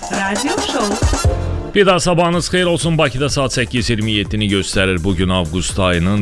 Radio Show. Bir daha sabahınız xeyir olsun. Bakıda saat 8:27'ni göstərir. Bugün avqust ayının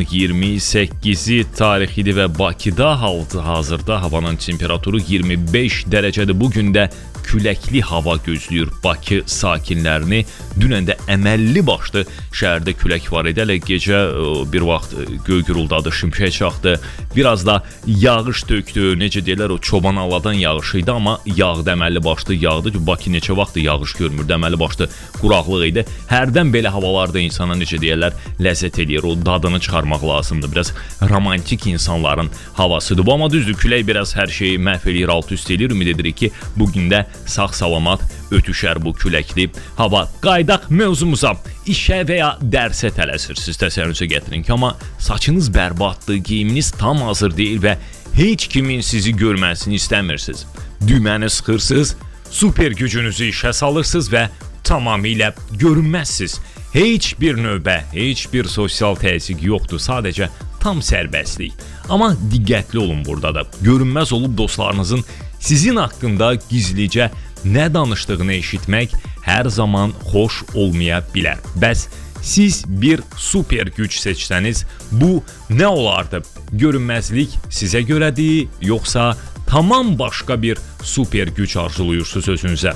28-i tarixidir və Bakıda hazırda havanın temperaturu 25 dərəcədir. Bugün də küləkli hava gözləyir Bakı sakinlərini. Dünən də əməlli başlı şəhərdə külək var idi. Hələ gecə bir vaxt göy guruldadı, şimşək çaxdı. Biraz da yağış tökdü. Necə deyirlər, o çoban aladan yağışı idi, amma yağdı, əməlli başlı yağdı ki, Bakı neçə vaxtdır yağış görmürdü. Əməlli başlı quraqlıq idi. Hərdən belə havalarda insana necə deyirlər, ləzzət eləyir. O dadını çıxarmaq lazımdır. Biraz romantik insanların havasıdır. Bu amma düzdür, külək biraz hər şeyi məhv eləyir, alt-üst eləyir. Ümid edirik ki, bugün də sağ-salamat ötüşər bu küləkli hava. Qaydaq mövzumuza, işə və ya dərsə tələsirsiniz, təsəvvürünüzə gətirin ki, amma saçınız bərbaddır, geyiminiz tam hazır deyil və heç kimin sizi görməsini istəmirsiniz. Düyməni sıxırsınız, super gücünüzü işə salırsınız və tamamilə görünməzsiniz. Heç bir növbə, heç bir sosial təzyiq yoxdur, sadəcə tam sərbəstlik. Amma diqqətli olun burada da. Görünməz olub dostlarınızın sizin haqqında gizlicə nə danışdığını eşitmək hər zaman xoş olmaya bilər. Bəs siz bir super güc seçsəniz, bu nə olardı? Görünməzlik sizə görədir, yoxsa tamam başqa bir super güc arzuluyursunuz özünüzə?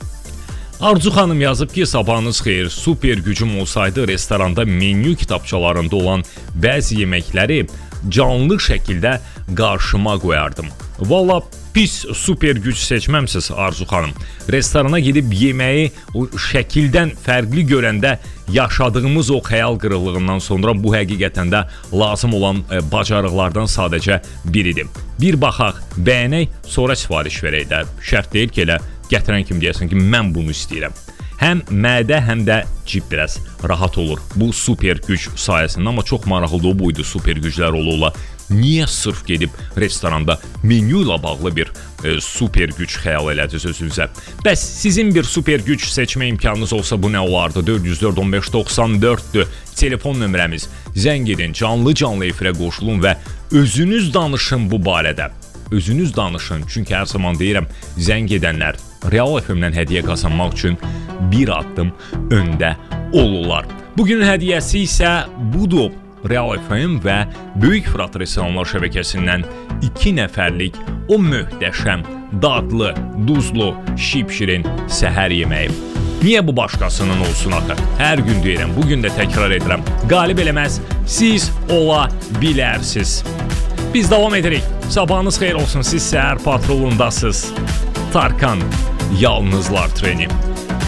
Arzu xanım yazıb ki, sabahınız xeyir, super gücüm olsaydı restoranda menyu kitabçalarında olan bəzi yeməkləri canlı şəkildə qarşıma qoyardım. Valla pis super güc seçməmsiz Arzu xanım. Restorana gedib yeməyi o şəkildən fərqli görəndə yaşadığımız o xəyal qırıqlığından sonra bu həqiqətən də lazım olan bacarıqlardan sadəcə biridir. Bir baxaq, bəyənək, sonra sifariş verək də. Şərt deyil ki, elə gətirən kim deyəsən ki, mən bunu istəyirəm. Həm mədə, həm də cib biraz rahat olur bu super güc sayəsində, amma çox maraqlıdır o buydu super güclər ola. Niyə sırf gedib restoranda menyu ilə bağlı bir super güc xəyal elədiniz özünüzə? Bəs sizin bir super güc seçmə imkanınız olsa bu nə olardı? 404-15-94-dür telefon nömrəmiz. Zəng edin, canlı efirə qoşulun və özünüz danışın bu barədə. Özünüz danışın, çünki hər zaman deyirəm, zəng edənlər Real FM-dən hədiyyə qazanmaq üçün bir addım öndə olurlar. Bugünün hədiyyəsi isə budur. Real FM və Böyük Fırat Restoranlar şəbəkəsindən 2 nəfərlik o möhtəşəm, dadlı, duzlu, şipşirin səhər yeməyi. Niyə bu başqasının olsun axı? Hər gün deyirəm, bugün də təkrar edirəm. Qalib eləməz, siz ola bilərsiniz. Biz davam edirik. Sabahınız xeyir olsun, siz səhər patrolundasınız. Tarkan, Yalnızlar treni.